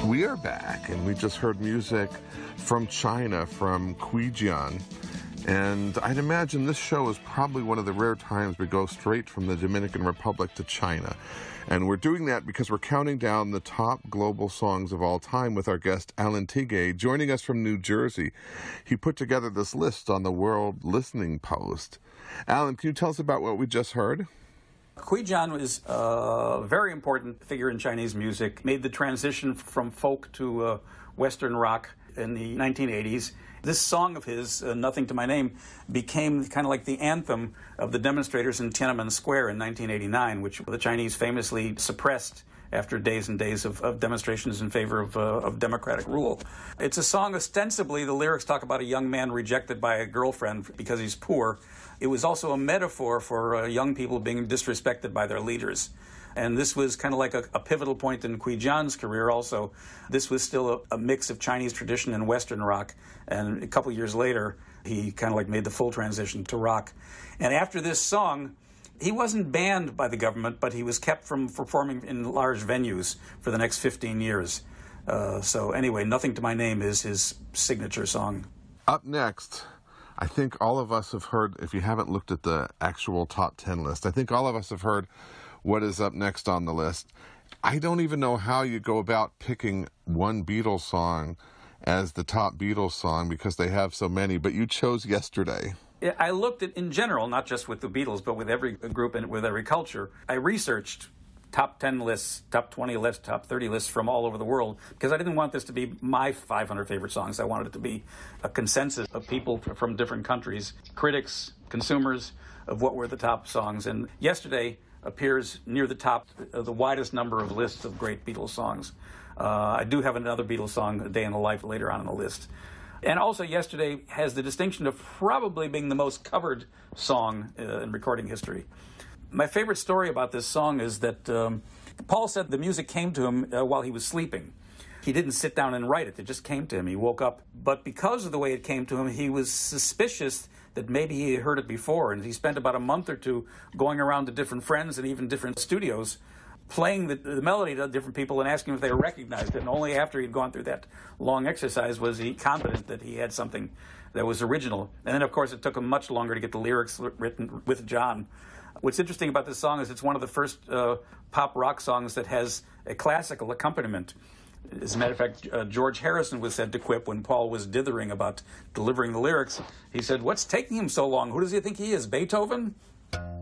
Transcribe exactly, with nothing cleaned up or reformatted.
We are back, and we just heard music from China, from Qijian. And I'd imagine this show is probably one of the rare times we go straight from the Dominican Republic to China. And we're doing that because we're counting down the top global songs of all time with our guest, Alan Tigay, joining us from New Jersey. He put together this list on the World Listening Post. Alan, can you tell us about what we just heard? Qijian was a very important figure in Chinese music, made the transition from folk to uh, Western rock in the nineteen eighties. This song of his, uh, Nothing to My Name, became kind of like the anthem of the demonstrators in Tiananmen Square in nineteen eighty-nine, which the Chinese famously suppressed after days and days of, of demonstrations in favor of, uh, of democratic rule. It's a song, ostensibly, the lyrics talk about a young man rejected by a girlfriend because he's poor. It was also a metaphor for uh, young people being disrespected by their leaders. And this was kind of like a, a pivotal point in Qijian's career also. This was still a, a mix of Chinese tradition and Western rock. And a couple years later, he kind of like made the full transition to rock. And after this song, he wasn't banned by the government, but he was kept from performing in large venues for the next fifteen years. Uh, so anyway, Nothing to My Name is his signature song. Up next, I think all of us have heard, if you haven't looked at the actual top ten list, I think all of us have heard what is up next on the list. I don't even know how you go about picking one Beatles song as the top Beatles song because they have so many, but you chose Yesterday. I looked at, in general, not just with the Beatles, but with every group and with every culture. I researched top ten lists, top twenty lists, top thirty lists from all over the world because I didn't want this to be my five hundred favorite songs. I wanted it to be a consensus of people from different countries, critics, consumers, of what were the top songs. And Yesterday appears near the top of the widest number of lists of great Beatles songs. Uh, I do have another Beatles song, A Day in the Life, later on in the list. And also, Yesterday has the distinction of probably being the most covered song uh, in recording history. My favorite story about this song is that um, Paul said the music came to him uh, while he was sleeping. He didn't sit down and write it. It just came to him. He woke up. But because of the way it came to him, he was suspicious that maybe he had heard it before. And he spent about a month or two going around to different friends and even different studios playing the, the melody to different people and asking if they recognized it. And only after he'd gone through that long exercise was he confident that he had something that was original. And then, of course, it took him much longer to get the lyrics written with John. What's interesting about this song is it's one of the first uh, pop rock songs that has a classical accompaniment. As a matter of fact, uh, George Harrison was said to quip when Paul was dithering about delivering the lyrics. He said, "What's taking him so long? Who does he think he is, Beethoven?"